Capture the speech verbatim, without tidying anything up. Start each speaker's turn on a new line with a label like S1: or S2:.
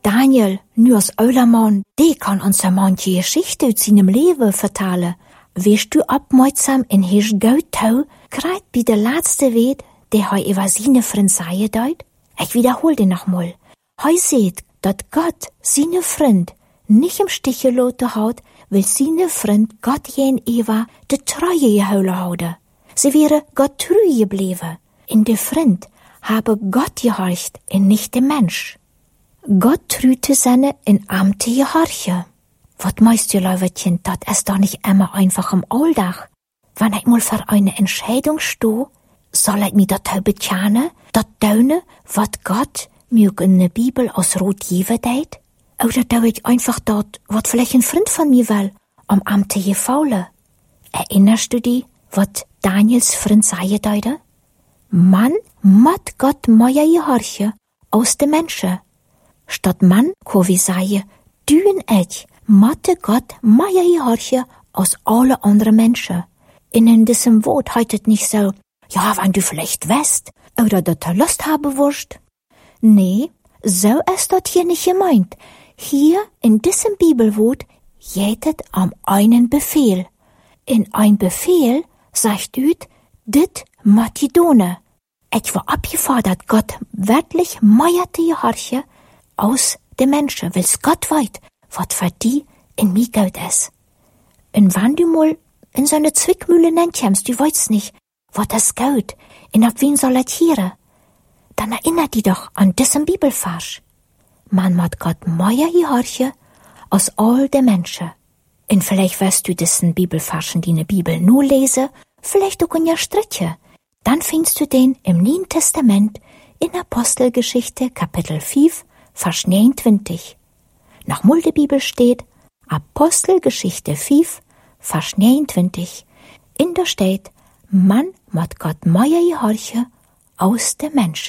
S1: Daniel, nu als ouder man, die kann uns een manche Geschichte uit seinem Leben vertalen. Wees du opmerksam en hees goed touw, krijgt bij de laatste weet, die hij über seine Vriend zei deut? Ich wiederhol den nochmal. Hij seht, dat Gott seine Vriend nicht im Stich gelaten hat, weil seine Vriend Gott jen Eva de Treue gehouden houden. Sie wäre Gott treu gebleven. In de Vriend habe Gott gehorcht en nicht der Mensch. Gott trüte seine in Amte gehorche. Wat meist du, Leuwertchen, dat ist doch nicht immer einfach im Alltag. Wenn ich mal für eine Entscheidung stehe, soll ich mir dat betjane, dat tun, wat Gott mir in der Bibel aus Rot geben deit? Oder tue ich einfach dort, wat vielleicht ein Freund von mir will, um Amte gefaulen? Erinnerst du dich, wat Daniels Freund sei deute? Man mat Gott moja gehorche aus de Menschen. Statt man, ko wie sei, dün ich, matte Gott moja gehorche aus alle andere Menschen. In diesem Wort heißt nicht so, ja, wenn du vielleicht weißt, oder dat du Lust haben wirst. Nee, so ist das hier nicht gemeint. Hier in diesem Bibelwort jetet am einen Befehl. In ein Befehl sagt üt, dit Matidone. Ich war abgefordert, Gott wirklich meierte gehorche aus den Menschen, weil's Gott weit, wat für die in mir gut ist. Und wenn du mal in so eine Zwickmühle nennst, du weißt nicht, wat das gut, und ab wen soll es hören, dann erinnert die doch an diesen Bibelvers. Man mat Gott meier gehorche aus all de Menschen. Und vielleicht wirst du diesen Bibelversen, die in der Bibel nur lese, vielleicht auch in ja Striche. Dann findest du den im Neuen Testament in Apostelgeschichte Kapitel fünf, Vers neunundzwanzig. Nach Mulde Bibel steht Apostelgeschichte fünf, Vers neunundzwanzig. In der steht, man mat Gott meier gehorche aus de Menschen.